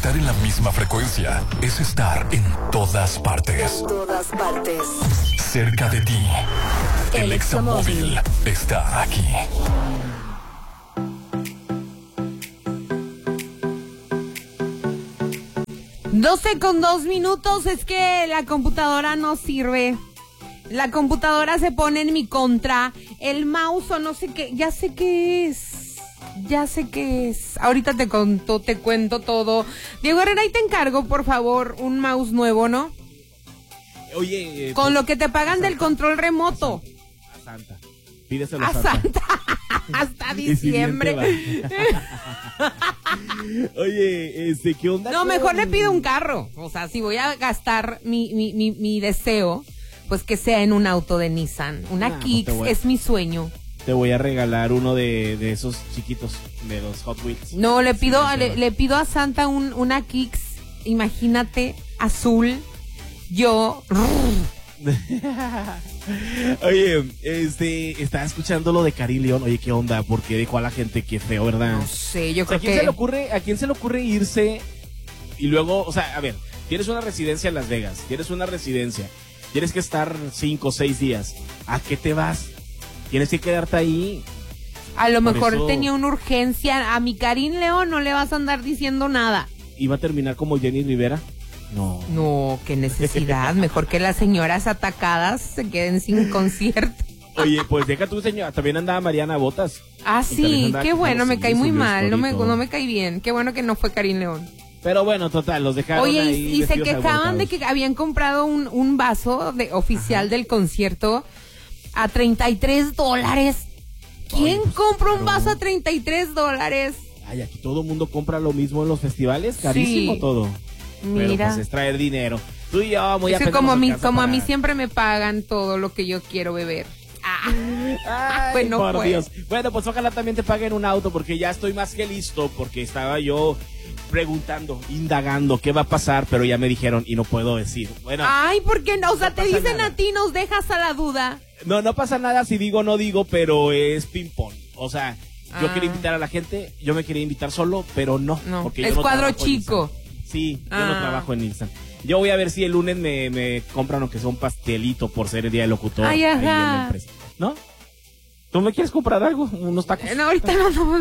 Estar en la misma frecuencia es estar en todas partes. En todas partes. Cerca de ti. El Examóvil está aquí. 12:02. Es que la computadora no sirve. La computadora se pone en mi contra. El mouse o no sé qué. Ya sé qué es. Ahorita te cuento todo. Diego Herrera, ahí te encargo, por favor, un mouse nuevo, ¿no? Oye, con lo que te pagan del control remoto. A Santa. Pídeselo a Santa. Hasta diciembre. Oye, ¿qué onda? No, mejor le pido un carro. O sea, si voy a gastar mi deseo, pues que sea en un auto de Nissan. Una Kicks es mi sueño. Te voy a regalar uno de esos chiquitos, de los Hot Wheels. No, le pido a Santa una Kicks, imagínate, azul. Yo. Oye, estaba escuchando lo de Karim León. Oye, ¿qué onda? Porque dijo a la gente que feo, ¿verdad? No sé, yo creo ¿A quién se le ocurre irse? Y luego, o sea, a ver, tienes una residencia en Las Vegas, tienes que estar 5 o 6 días. ¿A qué te vas? Tienes que quedarte ahí. A lo mejor tenía una urgencia. A mi Karim León no le vas a andar diciendo nada. ¿Iba a terminar como Jenny Rivera? No, qué necesidad. Mejor que las señoras atacadas se queden sin concierto. Oye, pues deja tu señora. También andaba Mariana Botas. Ah, sí, qué bueno, me caí muy mal. No me caí bien. Qué bueno que no fue Karim León. Pero bueno, total, los dejaron. Oye, ahí y se quejaban de que habían comprado un vaso oficial del concierto a $33. ¿Quién compra un vaso a $33? Ay, aquí todo el mundo compra lo mismo en los festivales, carísimo sí. Todo. Mira. Pero pues es traer dinero. Tú y yo muy apenas como a mí siempre me pagan todo lo que yo quiero beber. Ay, bueno, por Dios. Bueno, pues ojalá también te paguen un auto porque ya estoy más que listo porque estaba yo preguntando, indagando qué va a pasar, pero ya me dijeron y no puedo decir. Bueno. Ay, ¿por qué no? O sea, no te dicen nada. A ti, nos dejas a la duda. No pasa nada si digo o no digo, pero es ping pong. O sea, yo quería invitar a la gente, yo me quería invitar solo, pero no. Porque es yo no cuadro chico. Sí, yo no trabajo en Nissan. Yo voy a ver si el lunes me compran aunque sea un pastelito por ser el día del locutor. Ay, ajá. Ahí en la empresa. ¿No? ¿Tú me quieres comprar algo? ¿Unos tacos? No, ahorita no.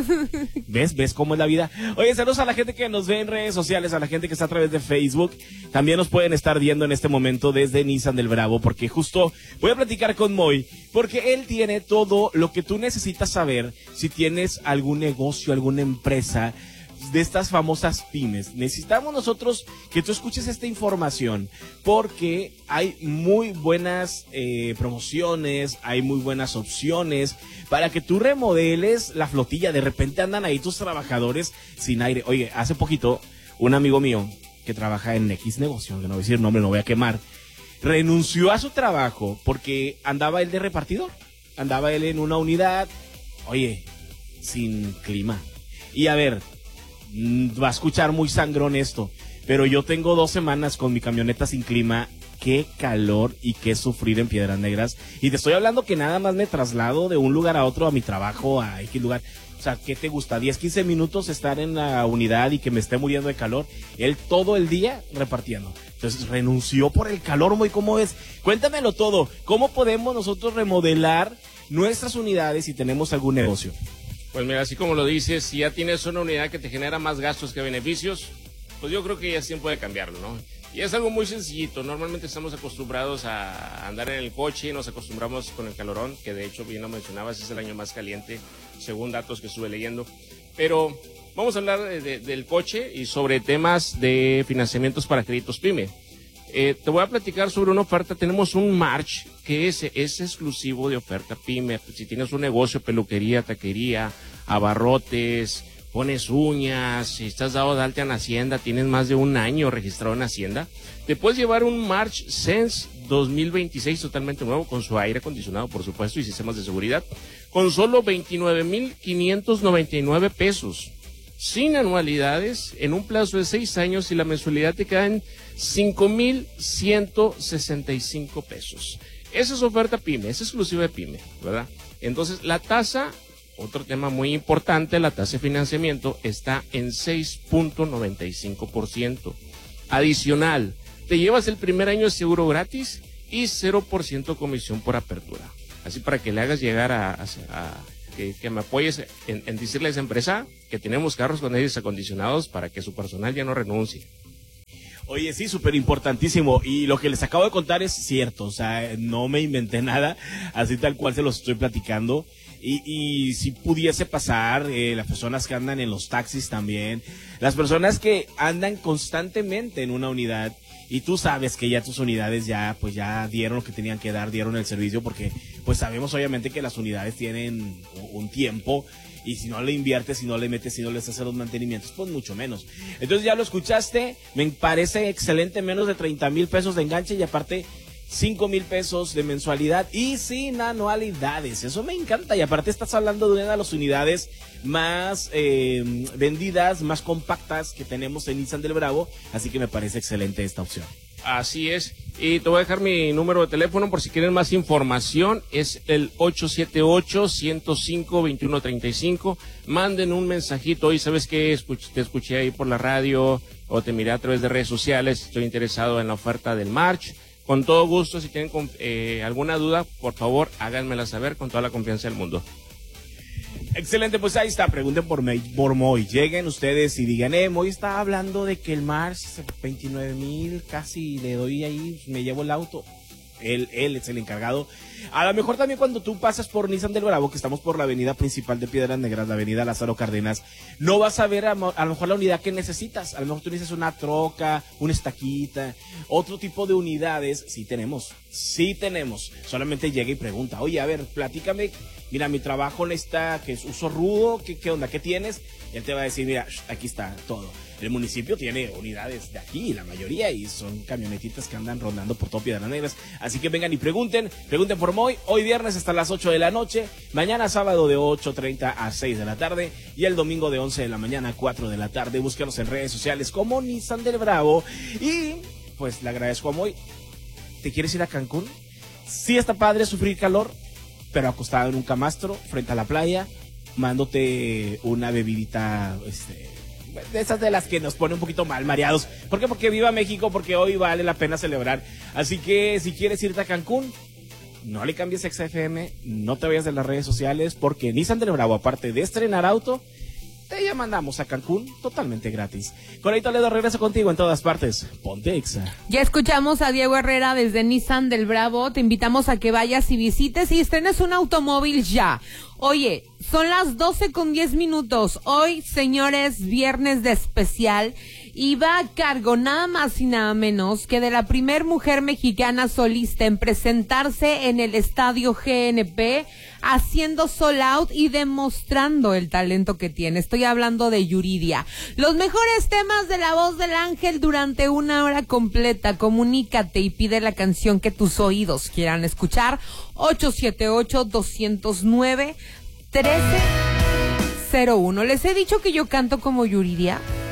¿Ves cómo es la vida? Oye, saludos a la gente que nos ve en redes sociales, a la gente que está a través de Facebook. También nos pueden estar viendo en este momento desde Nissan del Bravo, porque justo voy a platicar con Moy, porque él tiene todo lo que tú necesitas saber si tienes algún negocio, alguna empresa de estas famosas pymes. Necesitamos nosotros que tú escuches esta información porque hay muy buenas promociones, hay muy buenas opciones para que tú remodeles la flotilla. De repente andan ahí tus trabajadores sin aire. Oye, hace poquito un amigo mío que trabaja en X negocio, que no voy a decir nombre, no voy a quemar, renunció a su trabajo porque andaba él de repartidor, andaba él en una unidad, oye, sin clima. Y a ver, va a escuchar muy sangrón esto, pero yo tengo 2 semanas con mi camioneta sin clima. Qué calor y qué sufrir en Piedras Negras. Y te estoy hablando que nada más me traslado de un lugar a otro, a mi trabajo, a X lugar. O sea, ¿qué te gusta? 10, 15 minutos estar en la unidad y que me esté muriendo de calor. Él todo el día repartiendo. Entonces renunció por el calor, muy ¿cómo es? Cuéntamelo todo. ¿Cómo podemos nosotros remodelar nuestras unidades si tenemos algún negocio? Pues mira, así como lo dices, si ya tienes una unidad que te genera más gastos que beneficios, pues yo creo que ya es tiempo de cambiarlo, ¿no? Y es algo muy sencillito. Normalmente estamos acostumbrados a andar en el coche y nos acostumbramos con el calorón, que de hecho, bien lo mencionabas, es el año más caliente, según datos que estuve leyendo. Pero vamos a hablar del coche y sobre temas de financiamientos para créditos PYME. Te voy a platicar sobre una oferta. Tenemos un March que es exclusivo de oferta PYME. Si tienes un negocio, peluquería, taquería, abarrotes, pones uñas, si estás dado de alta en Hacienda, tienes más de 1 año registrado en Hacienda, te puedes llevar un March Sense 2026 totalmente nuevo, con su aire acondicionado, por supuesto, y sistemas de seguridad, con solo 29,599 pesos, sin anualidades, en un plazo de 6 años, y la mensualidad te queda en 5,165 pesos. Esa es oferta PYME, es exclusiva de PYME, ¿verdad? Entonces, la tasa otro tema muy importante, la tasa de financiamiento está en 6.95%. Adicional, te llevas el primer año de seguro gratis y 0% comisión por apertura. Así para que le hagas llegar que me apoyes en decirle a esa empresa que tenemos carros con aires acondicionados para que su personal ya no renuncie. Oye, sí, súper importantísimo. Y lo que les acabo de contar es cierto. O sea, no me inventé nada. Así tal cual se los estoy platicando. Y si pudiese pasar, las personas que andan en los taxis también. Las personas que andan constantemente en una unidad. Y tú sabes que ya tus unidades ya dieron lo que tenían que dar, dieron el servicio. Porque pues sabemos obviamente que las unidades tienen un tiempo. Y si no le inviertes, si no le metes, si no les haces los mantenimientos, pues mucho menos. Entonces ya lo escuchaste, me parece excelente, menos de 30,000 pesos de enganche y aparte 5,000 pesos de mensualidad y sin anualidades. Eso me encanta y aparte estás hablando de una de las unidades más vendidas, más compactas que tenemos en Nissan del Bravo, así que me parece excelente esta opción. Así es, y te voy a dejar mi número de teléfono por si quieren más información, es el 878-105-2135, manden un mensajito, y sabes que te escuché ahí por la radio, o te miré a través de redes sociales, estoy interesado en la oferta del March, con todo gusto, si tienen alguna duda, por favor, háganmela saber con toda la confianza del mundo. Excelente, pues ahí está, pregunten por Moy, lleguen ustedes y digan, Moy está hablando de que el Mars 29,000, casi le doy ahí, me llevo el auto. Él es el encargado. A lo mejor también cuando tú pasas por Nissan del Bravo, que estamos por la avenida principal de Piedras Negras, la avenida Lázaro Cárdenas, no vas a ver a lo mejor la unidad que necesitas. A lo mejor tú necesitas una troca, una estaquita, otro tipo de unidades. Sí tenemos. Solamente llega y pregunta, oye, a ver, platícame, mira, mi trabajo está, que es uso rudo, ¿qué onda? ¿Qué tienes? Y él te va a decir, mira, aquí está todo. El municipio tiene unidades de aquí, la mayoría, y son camionetitas que andan rondando por todo Piedras Negras. Así que vengan y pregunten por Moy. Hoy viernes hasta las 8 de la noche, mañana sábado de 8:30 a 6 de la tarde y el domingo de 11 de la mañana a 4 de la tarde. Búscanos en redes sociales como Nissan del Bravo. Y pues le agradezco a Moy. ¿Te quieres ir a Cancún? Sí está padre sufrir calor, pero acostado en un camastro frente a la playa, mándote una bebidita, de esas de las que nos pone un poquito mal mareados. ¿Por qué? Porque viva México, porque hoy vale la pena celebrar. Así que si quieres irte a Cancún, no le cambies a XFM, no te vayas de las redes sociales, porque Nissan del Bravo, aparte de estrenar auto, te ya mandamos a Cancún totalmente gratis. Con ahí Toledo, regreso contigo en todas partes. Ponte Exa. Ya escuchamos a Diego Herrera desde Nissan del Bravo. Te invitamos a que vayas y visites y estrenes un automóvil ya. Oye, son las 12:10. Hoy, señores, viernes de especial. Y va a cargo nada más y nada menos que de la primer mujer mexicana solista en presentarse en el estadio GNP, haciendo sold out y demostrando el talento que tiene. Estoy hablando de Yuridia. Los mejores temas de La Voz del Ángel durante 1 hora completa. Comunícate y pide la canción que tus oídos quieran escuchar. 878-209-1301. ¿Les he dicho que yo canto como Yuridia?